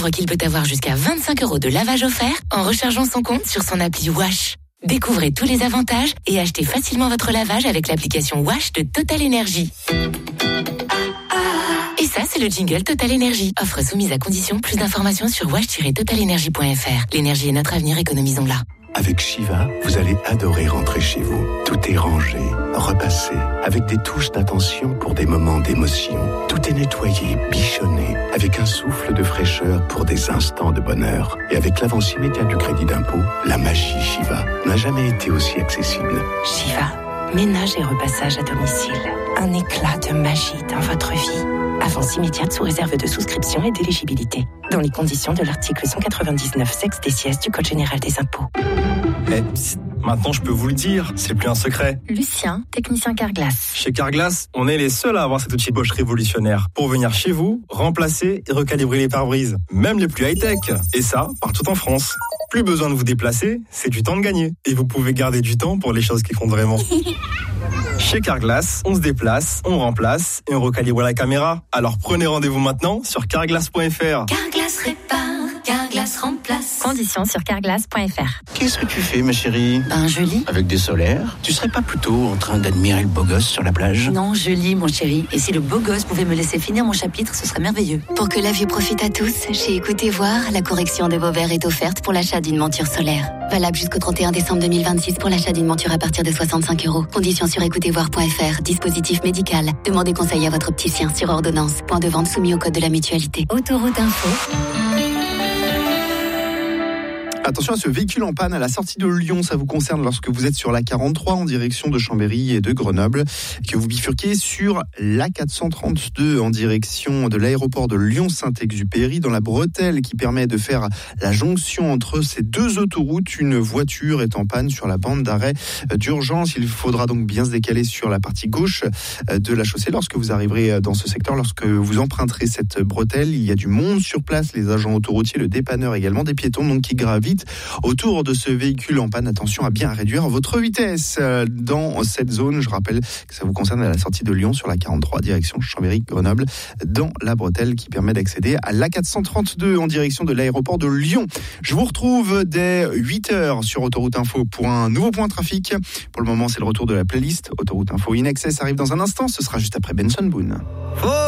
découvre qu'il peut avoir jusqu'à 25 € de lavage offert en rechargeant son compte sur son appli Wash. Découvrez tous les avantages et achetez facilement votre lavage avec l'application Wash de Total Energy. Et ça, c'est le jingle Total Energy. Offre soumise à condition. Plus d'informations sur wash-totalenergy.fr. L'énergie est notre avenir, économisons-la. Avec Shiva, vous allez adorer rentrer chez vous. Tout est rangé, repassé, avec des touches d'attention pour des moments d'émotion. Tout est nettoyé, bichonné, avec un souffle de fraîcheur pour des instants de bonheur. Et avec l'avance immédiate du crédit d'impôt, la magie Shiva n'a jamais été aussi accessible. Shiva, ménage et repassage à domicile. Un éclat de magie dans votre vie. Avance immédiate sous réserve de souscription et d'éligibilité. Dans les conditions de l'article 199 sexe des sièges du Code général des impôts. Maintenant, je peux vous le dire, c'est plus un secret. Lucien, technicien Carglass. Chez Carglass, on est les seuls à avoir cet outil Bosch révolutionnaire pour venir chez vous, remplacer et recalibrer les pare-brises, même les plus high-tech. Et ça, partout en France. Plus besoin de vous déplacer, c'est du temps de gagner. Et vous pouvez garder du temps pour les choses qui comptent vraiment. Chez Carglass, on se déplace, on remplace et on recalibre la caméra. Alors prenez rendez-vous maintenant sur carglass.fr. Carglass répare, Carglass remplace. Conditions sur carglass.fr. Qu'est-ce que tu fais, ma chérie? Je lis. Avec des solaires? Tu serais pas plutôt en train d'admirer le beau gosse sur la plage? Non, je lis, mon chéri. Et si le beau gosse pouvait me laisser finir mon chapitre, ce serait merveilleux. Pour que la vue profite à tous, chez Écoutez Voir, la correction de vos verres est offerte pour l'achat d'une monture solaire. Valable jusqu'au 31 décembre 2026 pour l'achat d'une monture à partir de 65 €. Conditions sur écoutezvoir.fr. Dispositif médical. Demandez conseil à votre opticien sur ordonnance. Point de vente soumis au code de la mutualité. Autoroute Info. Attention à ce véhicule en panne à la sortie de Lyon, ça vous concerne lorsque vous êtes sur la 43 en direction de Chambéry et de Grenoble, que vous bifurquez sur la 432 en direction de l'aéroport de Lyon-Saint-Exupéry dans la bretelle qui permet de faire la jonction entre ces deux autoroutes. Une voiture est en panne sur la bande d'arrêt d'urgence. Il faudra donc bien se décaler sur la partie gauche de la chaussée lorsque vous arriverez dans ce secteur. Lorsque vous emprunterez cette bretelle, il y a du monde sur place, les agents autoroutiers, le dépanneur également, des piétons donc qui gravitent autour de ce véhicule en panne. Attention à bien réduire votre vitesse dans cette zone. Je rappelle que ça vous concerne à la sortie de Lyon sur la 43 direction Chambéry-Grenoble dans la bretelle qui permet d'accéder à la 432 en direction de l'aéroport de Lyon. Je vous retrouve dès 8h sur Autoroute Info pour un nouveau point trafic. Pour le moment, c'est le retour de la playlist. Autoroute Info In Excess arrive dans un instant. Ce sera juste après Benson Boone.